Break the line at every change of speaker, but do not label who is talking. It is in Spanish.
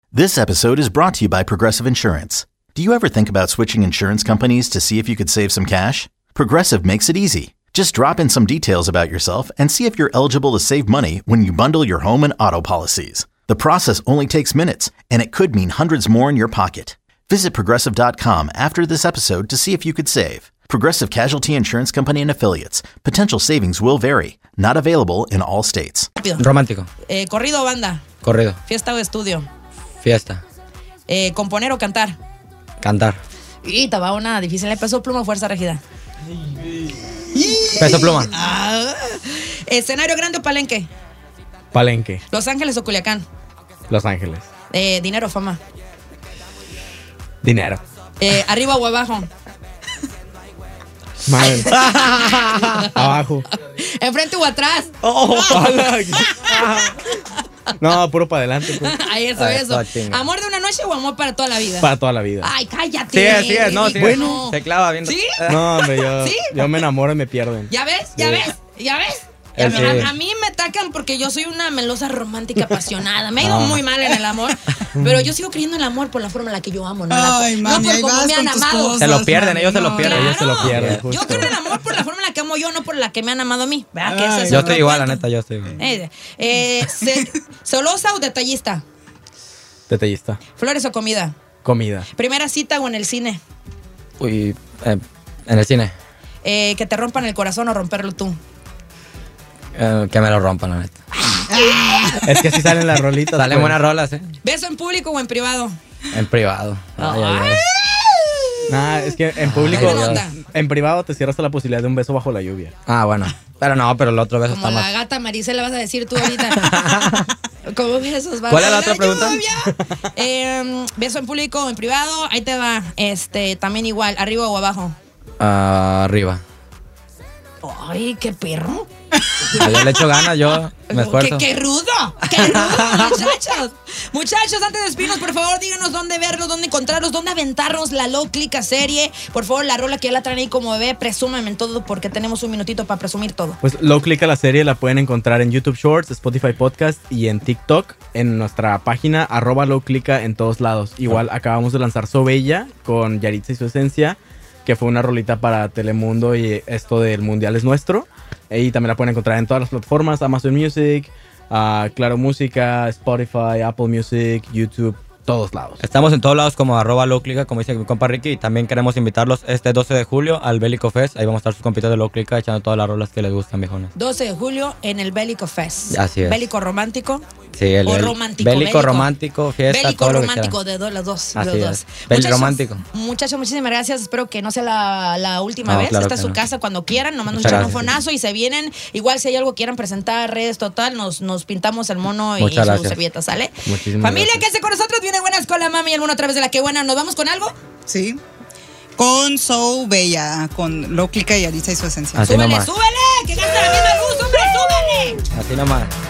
This episode is brought to you by Progressive Insurance. Do you ever think about switching insurance companies to see if you could save some cash? Progressive makes it easy. Just drop in some details about yourself and see if you're eligible to save money when you bundle your home and auto policies. The process only takes minutes, and it could mean hundreds more in your pocket. Visit Progressive.com after this episode to see if you could save. Progressive Casualty Insurance Company and Affiliates. Potential savings will vary. Not available in all states.
Romántico.
Corrido o banda.
Corrido.
Fiesta o estudio.
Fiesta.
Componer o cantar.
Cantar.
Y te va una difícil. Peso, pluma o fuerza rígida.
Peso pluma.
Escenario grande o palenque.
Palenque.
Los Ángeles o Culiacán.
Los Ángeles.
Dinero o fama.
Dinero.
Arriba o abajo.
Madre. Abajo.
Enfrente o atrás.
No, puro para adelante. Pues.
Ay, eso. ¿Amor de una noche o amor para toda la vida?
Para toda la vida.
Ay, cállate.
Sí, no, sí.
Bueno.
Se clava bien.
¿Sí?
No, hombre,
¿Sí?
yo me enamoro y me pierden.
¿Ya ves?
Sí.
A mí me atacan porque yo soy una melosa romántica apasionada. Me ha ido muy mal en el amor, pero yo sigo creyendo en el amor por la forma en la que yo amo, no por cómo me han amado.
Se lo pierden, ellos se lo pierden.
Claro.
Ellos se lo pierden.
Yo creo en el amor por la forma en la que amo yo, no por la que me han amado a mí. ¿Verdad? Que ese es
Yo
otro
estoy igual, la
cuento.
neta, yo estoy igual.
¿Celosa o detallista?
Detallista.
¿Flores o comida?
Comida.
¿Primera cita o en el cine?
Uy, en el cine.
¿Que te rompan el corazón o romperlo tú?
Que me lo rompan, la neta.
Es que si salen las rolitas.
Salen
pues.
buenas rolas,
¿Beso en público o en privado?
En privado. Ay.
Nah, es que en público.
Ay, onda.
En privado te cierras la posibilidad de un beso bajo la lluvia.
Ah, bueno. Pero el otro beso
Como
está
la
más.
gata Maricel le vas a decir tú ahorita. ¿Cómo besos?
¿Cuál es la otra pregunta?
¿Beso en público o en privado? Ahí te va. También igual, ¿arriba o abajo?
Arriba.
Ay, qué perro.
Yo le echo ganas, yo me esfuerzo.
¡Qué rudo! Muchachos! Muchachos, antes de despedirnos, por favor, díganos dónde verlos, dónde encontrarlos, dónde aventarnos la Low Clica serie. Por favor, la rola que ya la traen ahí como bebé, presúmeme en todo porque tenemos un minutito para presumir todo.
Pues Low Clica la serie la pueden encontrar en YouTube Shorts, Spotify Podcast y en TikTok, en nuestra página @Low Clica en todos lados. Igual acabamos de lanzar Sobella con Yaritza y su esencia, que fue una rolita para Telemundo y esto del Mundial es nuestro. Y también la pueden encontrar en todas las plataformas, Amazon Music, Claro Música, Spotify, Apple Music, YouTube, todos lados.
Estamos en todos lados como @LowClica, como dice mi compa Ricky, y también queremos invitarlos este 12 de julio al Bélico Fest. Ahí vamos a estar sus compitas de LowClica echando todas las rolas que les gustan, viejones.
12 de julio en el Bélico Fest.
Así es.
Bélico romántico.
Sí,
o romántico.
Bélico romántico, fiesta,
Bélico
todo
romántico,
lo que
de las dos.
Así
de los
es.
dos.
Bélico romántico.
Muchachos, muchísimas gracias. Espero que no sea la última
No,
vez.
claro
Esta es
que
su
no.
casa cuando quieran. Nos mandan un
Muchas gracias.
chanofonazo y se vienen. Igual si hay algo que quieran presentar, redes total, nos pintamos el mono y
Muchas
su
gracias.
servilleta, ¿sale?
Muchísimas
Familia,
gracias.
quédese con nosotros. Viene Buenas con la Mami y el mono a través de La Que Buena. ¿Nos vamos con algo?
Sí. Con So Bella, con Low Clica y Yaritza y su esencia.
Así
Súbele,
nomás.
súbele. Que gasta la misma luz, hombre, súbele.
Así nomás.